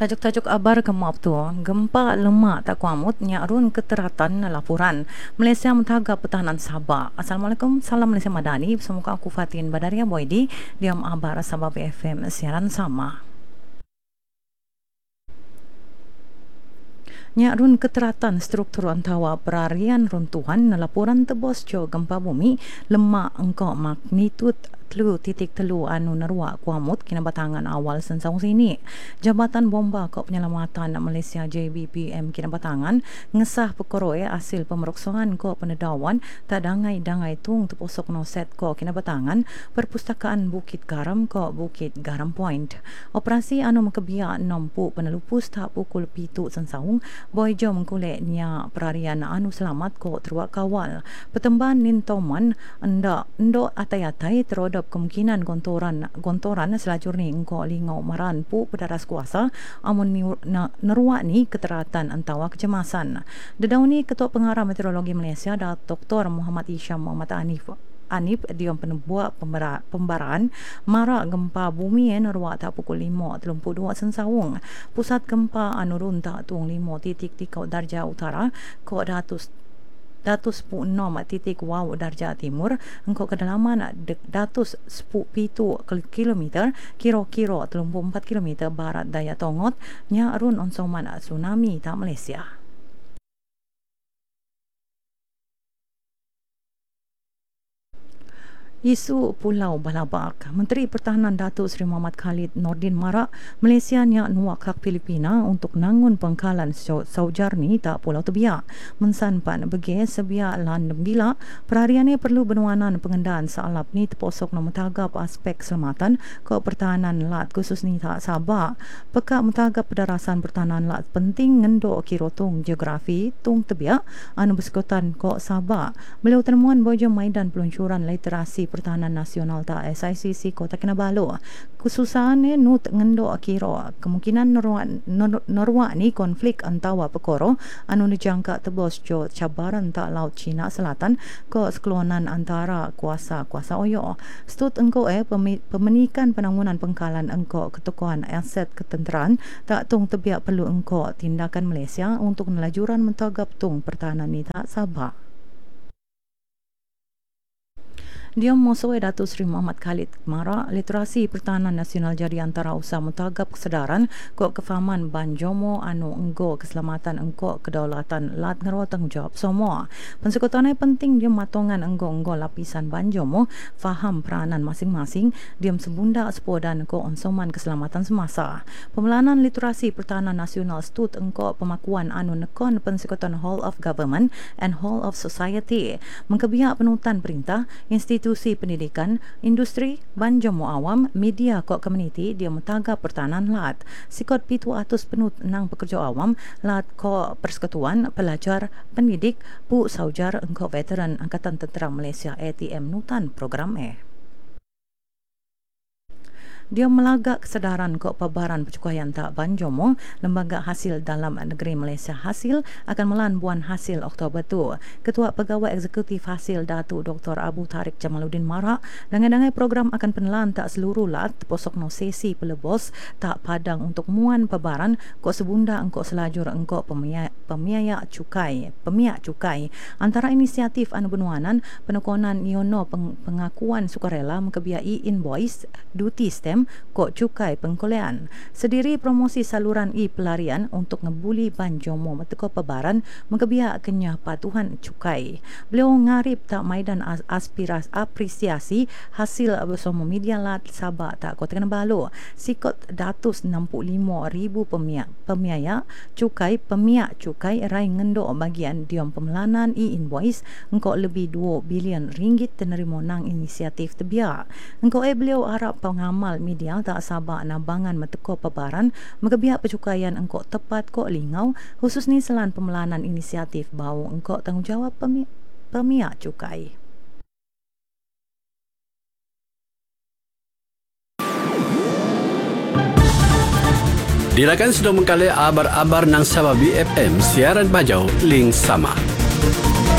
Tajuk-tajuk abar gemap tu, gempa lemak tak kuamut nyarun keteratan laporan. Malaysia mentagap pertahanan Sabah. Assalamualaikum, salam Malaysia Madani. Semoga aku Fatin Badaria Boydi, diam abar Sabah BFM siaran sama. Nyarun keteratan struktur antawa perarian runtuhan laporan tebos jo gempa bumi lemak engkau magnitud 3.3 anu nerwa kuamut kinabatangan awal sensau sini. Jabatan Bomba Kop Penyelamatan Malaysia JBPM kinabatangan ngesah perkoroe hasil pemeroksoan ko penedawan tak dangai-dangai tung teposok no set ko kinabatangan perpustakaan Bukit Garam ko Bukit Garam Point. Operasi anu mekebia nompu penelupus tak pukul pitu sensaung boy jom kulek nya perarian anu selamat ko terwak kawal. Petemban nintoman endo atai-atai terodop kemungkinan gontoran selajur ni engkau lingau maran pu pedaras kuasa amun neruak ni keteratan antawa kecemasan. Dedau ni Ketua Pengarah Meteorologi Malaysia Dr. Muhammad Isham Muhammad Anif diom penebuak pembaraan marak gempa bumi neruak tak pukul 5.32 sensawung. Pusat gempa anurun tak tung 5.3 darjah utara ko datus 6 titik wow darjah timur engkau kedalaman datus 10 kilometer kira-kira 34 kilometer barat daya Tongot nya arun onsoman tsunami tak Malaysia. Isu Pulau Balabak. Menteri Pertahanan Datuk Seri Muhammad Khalid Nordin marak Malaysia nyak nuak hak Filipina untuk nangun pengkalan saujar ni tak pulau tebiak. Mensanpan bege sebiak lan bila perharian ni perlu bernuanan pengendaan sealap ni terposok no metagap aspek keselamatan ke pertahanan lat khusus ni tak Sabah. Pekak metagap pedarasan pertahanan lat penting ngendok kirotung geografi tung tebiak anu bersekutan ko Sabah. Beliau temuan bojo maidan peluncuran literasi Pertahanan Nasional tak SICC Kota Kinabalu. Khususan nut ngendok kira kemungkinan neruak ni konflik antawa pekoro anu dijangka tebos jo cabaran tak Laut Cina Selatan ke sekeluanan antara kuasa-kuasa Oyo. Stut engkau pemenikan penangunan pengkalan engkau ketokohan aset ketenteraan tak tung tebiak perlu engkau tindakan Malaysia untuk nelajuran mentagap tung pertahanan ni tak Sabah. Dia musuh Datuk Seri Muhammad Khalid mara literasi pertahanan nasional jadi antara usaha mentagap kesedaran ko kefahaman banjomo anu enggo keselamatan enggo kedaulatan lat ngero tanggungjawab semua. Pensekutanai penting dia matongan enggo lapisan banjomo faham peranan masing-masing diam sebunda sepodan ko onsoman keselamatan semasa. Pemelanan literasi pertahanan nasional stut enggo pemakuan anu nekon Pensekutuan Whole of Government and Whole of Society mengkebiak penutan perintah institusi pendidikan, industri, banjomo awam, media kok komuniti dia mentagap pertahanan lat. Sikot pitu atus penut nang pekerja awam lat kok persekutuan pelajar, pendidik, pu saujar engkau veteran Angkatan Tentera Malaysia ATM nutan program Dia melagak kesedaran kok pabaran percukaian tak banjomo lembaga hasil dalam negeri Malaysia hasil akan melan buan hasil Oktober tu. Ketua Pegawai Eksekutif Hasil Datuk Dr. Abu Tariq Jamaluddin marak dangai-dangai program akan penelan tak seluruh lat posok no sesi pelebos tak padang untuk muan pabaran kok sebunda engkau selajur engkau pemiak cukai. Antara inisiatif anu benuanan penekonan iono pengakuan sukarela mengkebiai invoice duty stamp kok cukai pengkolean. Sediri promosi saluran pelarian untuk ngebuli banjomo meteko pabaran mengkebiak kenyah patuhan cukai. Beliau ngarip tak maidan apresiasi hasil bersama media lat Sabah tak Kota Kinabalu. Sikot 165,000 pemiak cukai rai ngendok bagian diom pemelanan invoice engkau lebih 2 bilion ringgit tenerima nang inisiatif tebiak. Engkau beliau harap pengamal media tak Sabah nabangan meteko pabaran mengkebiak percukaian engkau tepat kok lingau khusus ni selan pemelanan inisiatif bau engkau tanggungjawab pemiak cukai. Dilakan sudah mengkali abar-abar nang Sabah BFM siaran bajau link sama.